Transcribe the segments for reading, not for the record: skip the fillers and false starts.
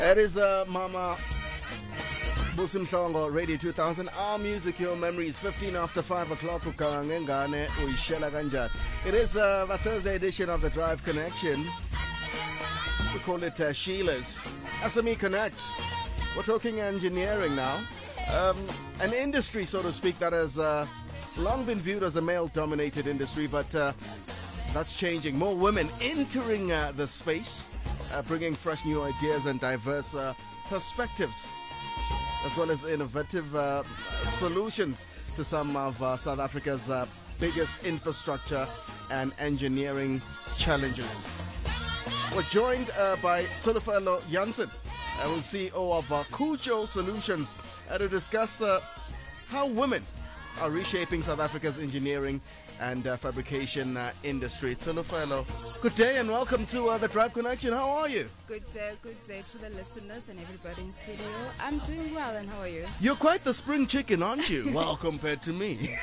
It is Mama Busim Songo Radio 2000. Our music, your memories. 15 after 5 o'clock. It is the Thursday edition of the Drive Connection. We call it Sheila's SME Connect. We're talking engineering now. An industry, so to speak, that has long been viewed as a male-dominated industry, but that's changing. More women entering the space, bringing fresh new ideas and diverse perspectives, as well as innovative solutions to some of South Africa's biggest infrastructure and engineering challenges. We're joined by Tsholofelo Jansen, who's CEO of Khutso Solutions, to discuss how women are reshaping South Africa's engineering and fabrication industry. Tsholofelo, good day and welcome to the Drive Connection. How are you? Good day to the listeners and everybody in studio. I'm doing well, and how are you? You're quite the spring chicken, aren't you? Well, compared to me.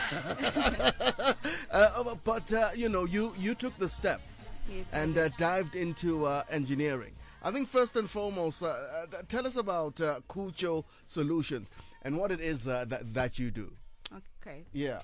But you took the step. Yes, and dived into engineering. I think first and foremost, tell us about Khutso Solutions and what it is that you do. Okay. Yeah.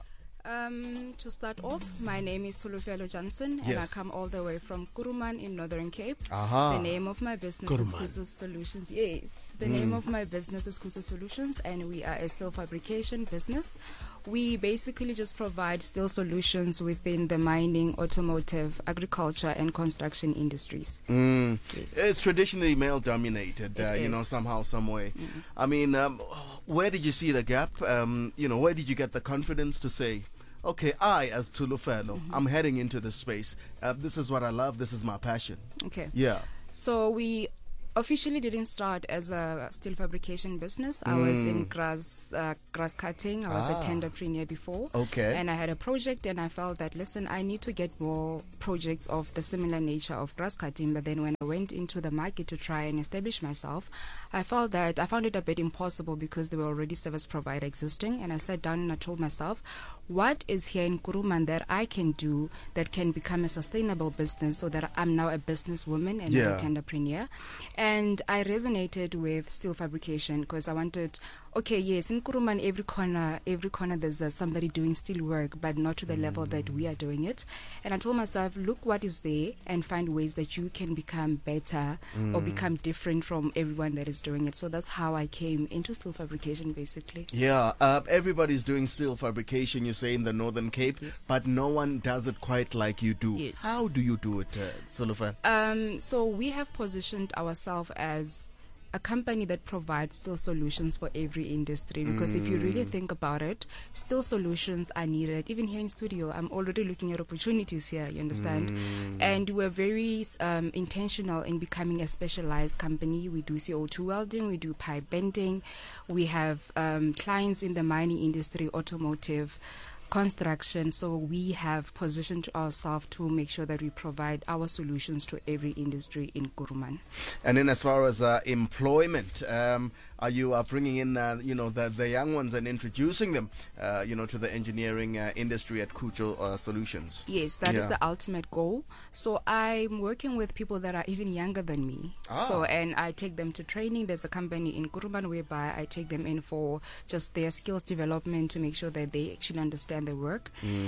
To start off, my name is Tsholofelo Jansen, and I come all the way from Kuruman in Northern Cape. The name of my business is Khutso Solutions. Yes, the name of my business is Khutso Solutions, and we are a steel fabrication business. We basically just provide steel solutions within the mining, automotive, agriculture, and construction industries. Yes. It's traditionally male-dominated, somehow, some way. I mean, where did you see the gap? Where did you get the confidence to say, okay, I, as Tsholofelo, I'm heading into this space. This is what I love. This is my passion. Okay. Yeah. So we officially didn't start as a steel fabrication business. I was in grass cutting. I was a tenderpreneur before. Okay. And I had a project, and I felt that, listen, I need to get more projects of the similar nature of grass cutting. But then when I went into the market to try and establish myself, I found it a bit impossible because there were already service provider existing. And I sat down and I told myself, what is here in Kuruman that I can do that can become a sustainable business, so that I'm now a businesswoman and a tenderpreneur. And I resonated with steel fabrication because I wanted, yes, in Kuruman, every corner there's somebody doing steel work, but not to the level that we are doing it. And I told myself, look what is there and find ways that you can become better or become different from everyone that is doing it. So that's how I came into steel fabrication, basically. Yeah, everybody's doing steel fabrication, you say, in the Northern Cape, but no one does it quite like you do. Yes. How do you do it, Tsholofelo? So we have positioned ourselves as a company that provides steel solutions for every industry, because if you really think about it, steel solutions are needed. Even here in studio, I'm already looking at opportunities here, you understand? And we're very intentional in becoming a specialized company. We do CO2 welding, we do pipe bending, we have clients in the mining industry, automotive, construction. So we have positioned ourselves to make sure that we provide our solutions to every industry in Kuruman. And then as far as employment, are you bringing in the young ones and introducing them to the engineering industry at Khutso Solutions? Yes, that is the ultimate goal. So I'm working with people that are even younger than me. And I take them to training. There's a company in Kuruman whereby I take them in for just their skills development to make sure that they actually understand the work.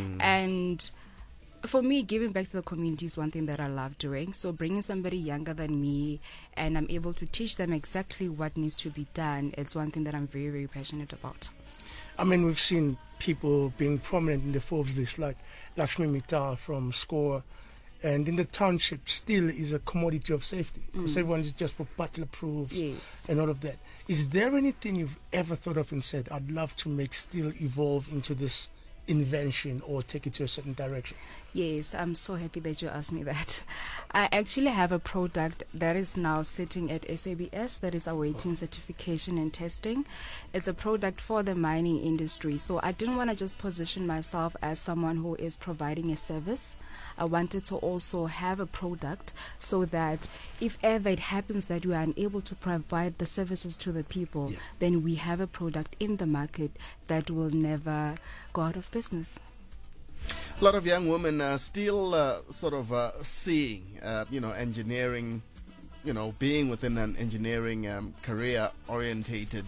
And for me, giving back to the community is one thing that I love doing. So bringing somebody younger than me and I'm able to teach them exactly what needs to be done, it's one thing that I'm very, very passionate about. I mean, we've seen people being prominent in the Forbes list, like Lakshmi Mittal from SCORE. And in the township, steel is a commodity of safety, because everyone is just for butler proofs and all of that. Is there anything you've ever thought of and said, I'd love to make steel evolve into this invention or take it to a certain direction? Yes, I'm so happy that you asked me that. I actually have a product that is now sitting at SABS that is awaiting certification and testing. It's a product for the mining industry. So I didn't want to just position myself as someone who is providing a service. I wanted to also have a product so that if ever it happens that we are unable to provide the services to the people, then we have a product in the market that will never go out of business. A lot of young women are still seeing, engineering being within an engineering career-orientated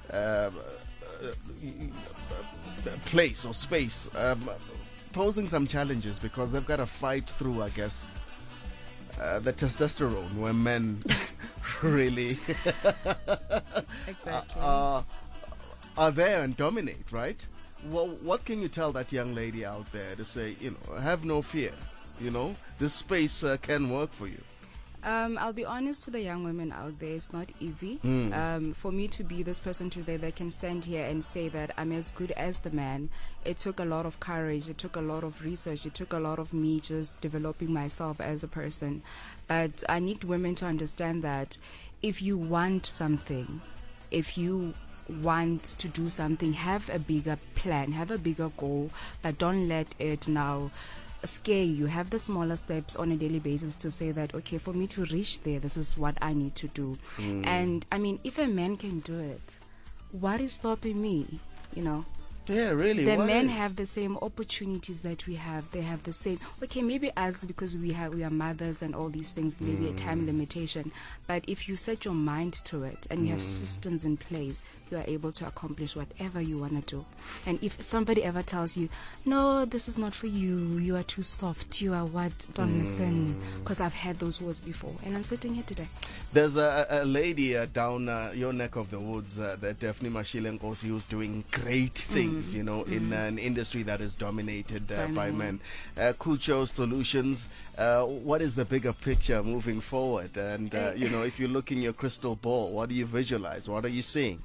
place or space, posing some challenges because they've got to fight through, I guess, the testosterone where men really Exactly. are there and dominate, right? Well, what can you tell that young lady out there to say, have no fear, this space can work for you? I'll be honest to the young women out there, it's not easy. For me to be this person today that can stand here and say that I'm as good as the man, it took a lot of courage, it took a lot of research, it took a lot of me just developing myself as a person. But I need women to understand that if you want something, if you want to do something, have a bigger plan, have a bigger goal, but don't let it now scare you. Have the smaller steps on a daily basis to say that, okay, for me to reach there, this is what I need to do. And I mean, if a man can do it, what is stopping me? Yeah, really. The men have the same opportunities that we have. They have the same. Okay, maybe us because we are mothers and all these things. Maybe a time limitation. But if you set your mind to it and you have systems in place, you are able to accomplish whatever you want to do. And if somebody ever tells you, "No, this is not for you. You are too soft. You are what? Don't listen." Because I've had those words before, and I'm sitting here today. There's a lady down your neck of the woods, that Daphne Mashilenkosi, who's doing great things. In an industry that is dominated by men. Kucho Solutions, what is the bigger picture moving forward? And, if you look in your crystal ball, what do you visualize? What are you seeing?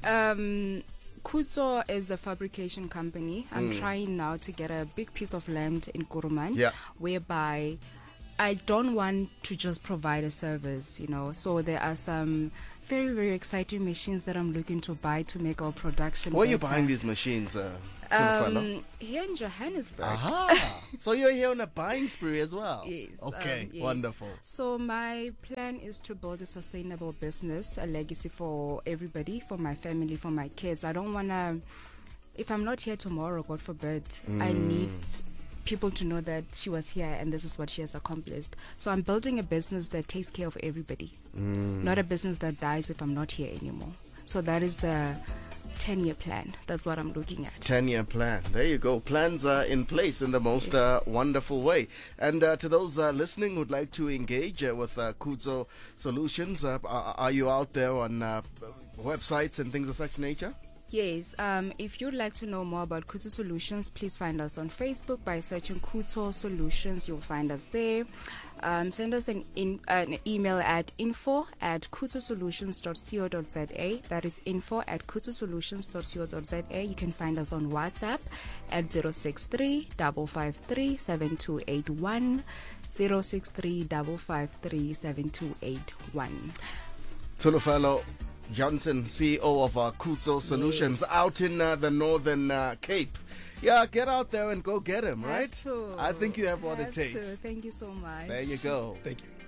Kuzo is a fabrication company. I'm trying now to get a big piece of land in Kuruman, whereby I don't want to just provide a service, So there are some very, very exciting machines that I'm looking to buy to make our production Where are you better. buying these machines, Here in Johannesburg. Aha! So you're here on a buying spree as well? Yes. Okay, Yes. wonderful. So my plan is to build a sustainable business, a legacy for everybody, for my family, for my kids. I don't want to, if I'm not here tomorrow, God forbid, I need people to know that she was here and this is what she has accomplished. So I'm building a business that takes care of everybody, not a business that dies if I'm not here anymore. So that is the 10-year plan. That's what I'm looking at. 10-year plan. There you go. Plans are in place in the most wonderful way. And to those listening who'd like to engage with Kuzo Solutions, are you out there on websites and things of such nature? Yes, if you'd like to know more about Kuzo Solutions, please find us on Facebook by searching Kuzo Solutions. You'll find us there. Send us an email at info@kuzosolutions.co.za. That is info@kuzosolutions.co.za. You can find us on WhatsApp at 063-553-7281, 063-553-7281. Tulufalo Johnson, CEO of Kuzo Solutions, out in the Northern Cape. Yeah, get out there and go get him, right? Have to. I think you have what it Have takes. to. Thank you so much. There you go. Thank you.